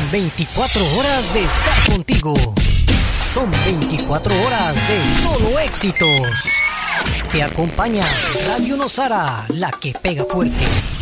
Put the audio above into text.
24 horas de estar contigo. Son 24 horas de solo éxitos. Te acompaña Radio Nosara, la que pega fuerte.